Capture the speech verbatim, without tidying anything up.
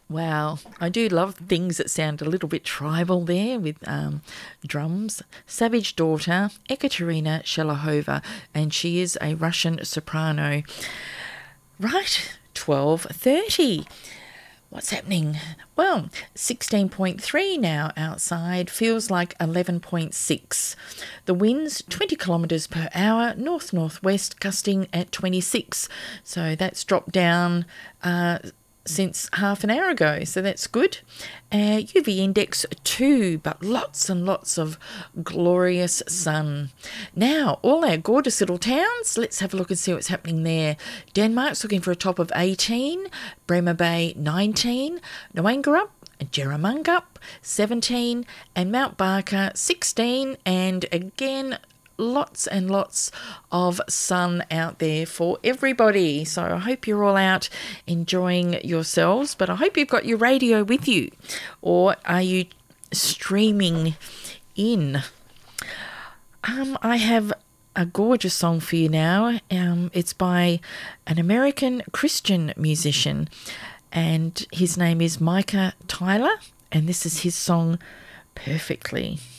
Wow, I do love things that sound a little bit tribal there with um, drums. Savage Daughter, Ekaterina Shelahova, and she is a Russian soprano. Right, twelve thirty. What's happening? Well, sixteen point three now outside, feels like eleven point six. The winds twenty kilometres per hour, north-northwest, gusting at twenty-six. So that's dropped down uh, since half an hour ago, so that's good. Uh, U V index two, but lots and lots of glorious sun. Now, all our gorgeous little towns, let's have a look and see what's happening there. Denmark's looking for a top of eighteen, Bremer Bay nineteen, Noangarup, Jerramungup seventeen, and Mount Barker sixteen, and again, lots and lots of sun out there for everybody. So I hope you're all out enjoying yourselves, but I hope you've got your radio with you, or are you streaming in? Um, I have a gorgeous song for you now. Um, it's by an American Christian musician, and his name is Micah Tyler, and this is his song, Perfectly.